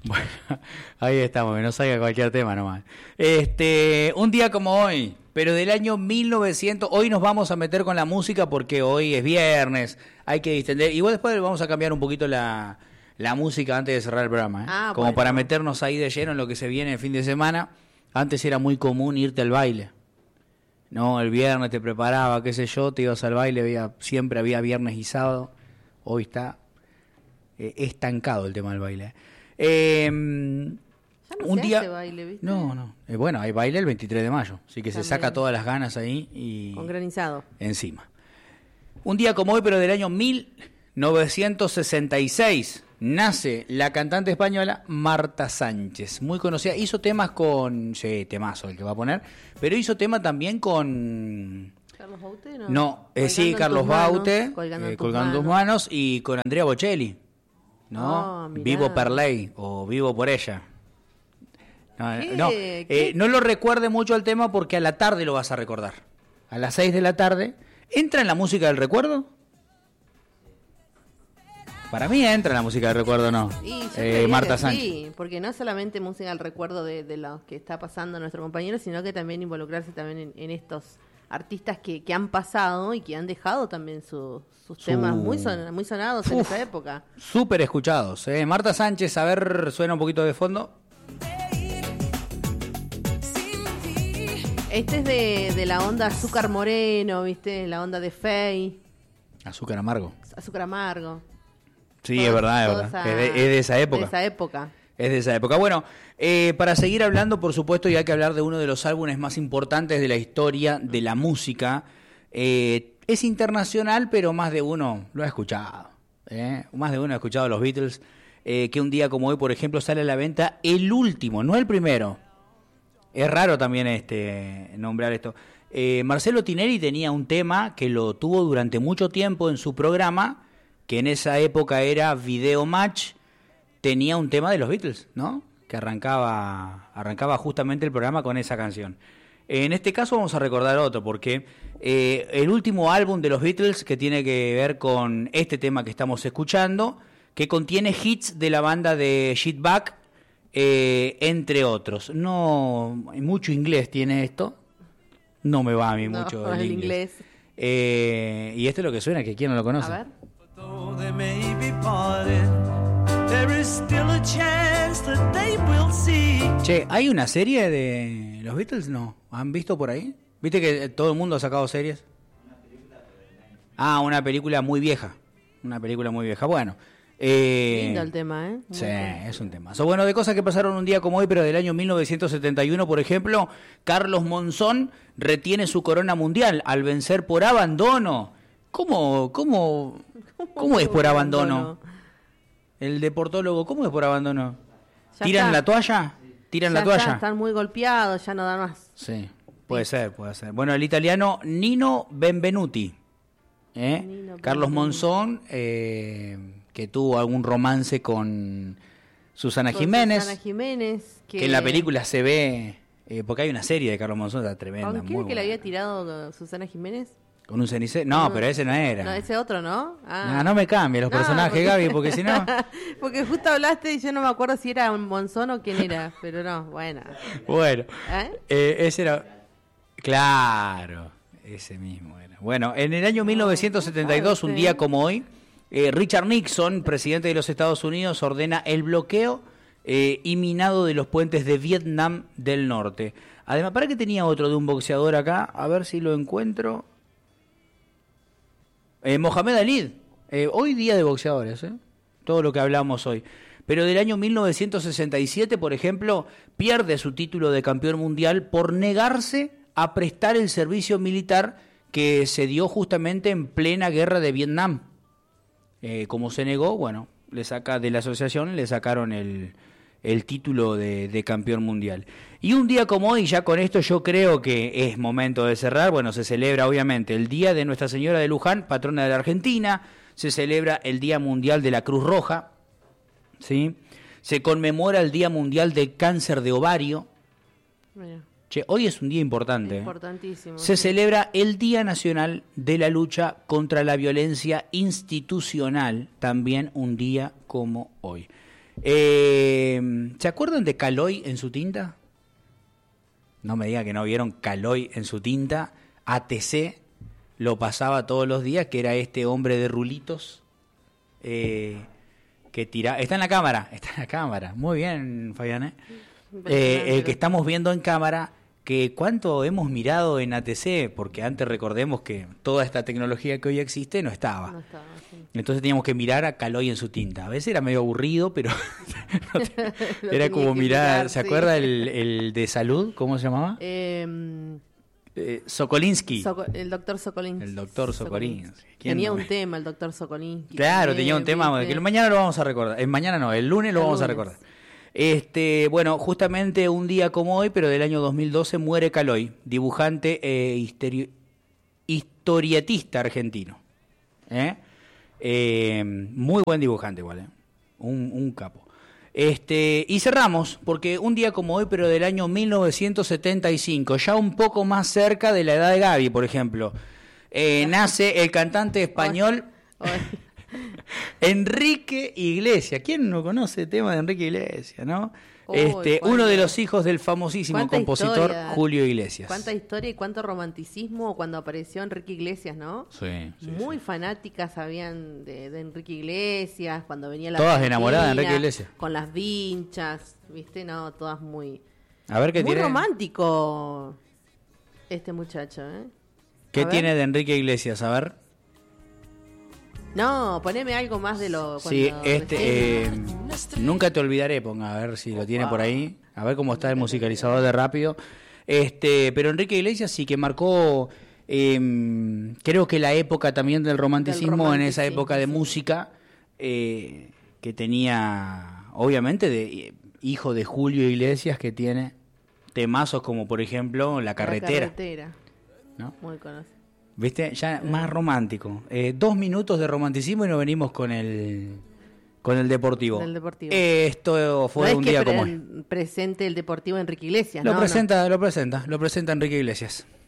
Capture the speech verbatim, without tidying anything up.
Bueno, ahí estamos, que no salga cualquier tema nomás. Este, un día como hoy, pero del año mil novecientos, hoy nos vamos a meter con la música porque hoy es viernes, hay que distender. Igual después vamos a cambiar un poquito la, la música antes de cerrar el programa, ¿eh? Ah, como bueno. para meternos ahí de lleno en lo que se viene el fin de semana. Antes era muy común irte al baile. No, el viernes te preparaba, qué sé yo, te ibas al baile, había, siempre había viernes y sábado. Hoy está eh, estancado el tema del baile. Eh, Ya no un se día, hace baile, ¿viste? no, no. Eh, bueno, hay baile el veintitrés de mayo, así que También. se saca todas las ganas ahí y Con granizado. encima. Un día como hoy, pero del año mil novecientos sesenta y seis, nace la cantante española Marta Sánchez, muy conocida. Hizo temas con, sí, temazo el que va a poner, pero hizo tema también con... ¿Carlos Baute? No, No, eh, sí, Colgando en Carlos tus manos, Baute, colgando en eh, tus colgando tus manos. manos, y con Andrea Bocelli, ¿no? Ah, mirá. Vivo per lei o Vivo por ella. No, ¿Qué? no, ¿Qué? eh, no lo recuerde mucho al tema porque a la tarde lo vas a recordar. A las seis de la tarde. ¿Entra en la música del recuerdo? Para mí entra en la música del recuerdo, ¿no? Y yo Eh, creería Marta que Sánchez. sí, porque no es solamente música al recuerdo de, de lo que está pasando a nuestro compañero, sino que también involucrarse también en, en estos artistas que, que han pasado y que han dejado también su- sus Su- temas muy, son, muy sonados en Uf. esa época. Súper escuchados. Eh. Marta Sánchez, a ver, suena un poquito de fondo. Este es de, de la onda Azúcar Moreno, ¿viste? La onda de Fey, Azúcar amargo. Azúcar Amargo. Sí, Toda- es verdad, es toda verdad. esa- Es de, es de esa época. De esa época. Es de esa época. Bueno, eh, para seguir hablando, por supuesto, y hay que hablar de uno de los álbumes más importantes de la historia de la música. Eh, es internacional, pero más de uno lo ha escuchado. ¿eh? Más de uno ha escuchado los Beatles. Eh, que un día como hoy, por ejemplo, sale a la venta el último, no el primero. Es raro también este nombrar esto. Eh, Marcelo Tinelli tenía un tema que lo tuvo durante mucho tiempo en su programa, que en esa época era Video Match. Tenía un tema de los Beatles, ¿no? Que arrancaba, arrancaba justamente el programa con esa canción. En este caso vamos a recordar otro, porque eh, el último álbum de los Beatles, que tiene que ver con este tema que estamos escuchando, que contiene hits de la banda de Sheetback, eh, entre otros. No, mucho inglés tiene esto. No me va a mí No, mucho el, el inglés. inglés. Eh, y este es lo que suena, que quién no lo conoce. A ver. Though they may be parted, there is still a chance that they will see. Che, ¿hay una serie de los Beatles? No. ¿Han visto por ahí? ¿Viste que todo el mundo ha sacado series? Ah, una película muy vieja. Una película muy vieja. Bueno. Eh, Lindo el tema, ¿eh? Muy Sí, bueno. es un tema. So, bueno, de cosas que pasaron un día como hoy, pero del año mil novecientos setenta y uno, por ejemplo, Carlos Monzón retiene su corona mundial al vencer por abandono. ¿Cómo, cómo, cómo es por abandono? El deportólogo, ¿cómo es por abandono? Ya ¿Tiran está. la toalla? ¿Tiran Ya la toalla? está, están muy golpeados, ya no dan más. Sí, puede ser, puede ser. Bueno, el italiano Nino Benvenuti. ¿eh? Nino Carlos Benvenuti. Monzón, eh, que tuvo algún romance con Susana Con Jiménez, Susana Jiménez. Que, que en la película se ve, eh, porque hay una serie de Carlos Monzón, está tremenda. ¿Con muy quién que le buena. había tirado Susana Jiménez? Con un cenicero. No, No. pero ese no era. No, ese otro, ¿no? Ah. No, no me cambie los No, personajes, porque- Gaby, porque si no... Porque justo hablaste y yo no me acuerdo si era un Monzón o quién era, pero no, bueno. Bueno, ¿Eh? eh, ese era... Claro, ese mismo era. Bueno, en el año mil novecientos setenta y dos, un día como hoy, eh, Richard Nixon, presidente de los Estados Unidos, ordena el bloqueo eh, y minado de los puentes de Vietnam del Norte. Además, ¿para qué tenía otro de un boxeador acá? A ver si lo encuentro. Eh, Mohamed Ali, eh, hoy día de boxeadores, ¿eh? Todo lo que hablamos hoy. Pero del año mil novecientos sesenta y siete, por ejemplo, pierde su título de campeón mundial por negarse a prestar el servicio militar que se dio justamente en plena guerra de Vietnam. Eh, como se negó, bueno, le saca de la asociación, le sacaron el, el título de, de campeón mundial. Y un día como hoy, ya con esto yo creo que es momento de cerrar. Bueno, se celebra obviamente el Día de Nuestra Señora de Luján, patrona de la Argentina. Se celebra el Día Mundial de la Cruz Roja, ¿sí? Se conmemora el Día Mundial del Cáncer de Ovario. Mira, Che, hoy es un día importante. ¿eh? importantísimo. Se sí. celebra el Día Nacional de la Lucha contra la Violencia Institucional, también un día como hoy. Eh, ¿Se acuerdan de Caloi en su tinta? No me diga que no vieron Caloi en su tinta. A T C lo pasaba todos los días, que era este hombre de rulitos eh, que tiraba... Está en la cámara, está en la cámara. Muy bien, Fabián, ¿eh? Eh, el que estamos viendo en cámara, que cuánto hemos mirado en A T C, porque antes recordemos que toda esta tecnología que hoy existe no estaba. No estaba, sí. Entonces teníamos que mirar a Caloi en su tinta. A veces era medio aburrido, pero no te- Lo era tenía como que mirar, mirar, ¿se sí. acuerda el, el de salud? ¿Cómo se llamaba? Eh, Eh, Sokolinsky. Soco- el doctor Sokolinsky. El doctor Sokolinsky. ¿Quién Tenía no un ve? tema el doctor Sokolinsky. Claro, también, tenía un tema ¿viste? que mañana lo vamos a recordar. Eh, mañana no, el lunes lo El vamos a lunes. recordar. Este, bueno, justamente un día como hoy, pero del año dos mil doce, muere Caloi, dibujante e histeri- historietista argentino. ¿Eh? Eh, muy buen dibujante igual, ¿eh? Un, un capo. Este, y cerramos, porque un día como hoy, pero del año mil novecientos setenta y cinco, ya un poco más cerca de la edad de Gaby, por ejemplo, eh, nace el cantante español Ay, Enrique Iglesias. ¿Quién no conoce el tema de Enrique Iglesias, no? Uy, Este, cuánta- uno de los hijos del famosísimo cuánta compositor historia. Julio Iglesias. Cuánta historia y cuánto romanticismo cuando apareció Enrique Iglesias, ¿no? Sí, sí, Muy sí. fanáticas habían de, de Enrique Iglesias, cuando venía la Todas Argentina, enamoradas de Enrique Iglesias. Con las vinchas, ¿viste? No, todas muy... A ver qué muy tiene. romántico este muchacho, ¿eh? ¿Qué A ver. tiene de Enrique Iglesias? A ver. No, poneme algo más de lo... Sí, cuando este, recién- eh, nunca te olvidaré, ponga, a ver si lo tiene por ahí, a ver cómo está el musicalizador de rápido. Este, pero Enrique Iglesias sí que marcó, eh, creo que la época también del romanticismo, en esa romanticismo, época de sí. música, eh, que tenía, obviamente, de eh, hijo de Julio Iglesias, que tiene temazos como, por ejemplo, La Carretera, La carretera, ¿no? muy conocido. ¿Viste? Ya más romántico. Eh, dos minutos de romanticismo y nos venimos con el con el deportivo. Del Deportivo. Esto fue No es un que día pre- como hoy. presente el Deportivo Enrique Iglesias, Lo ¿no? presenta, lo presenta, lo presenta Enrique Iglesias.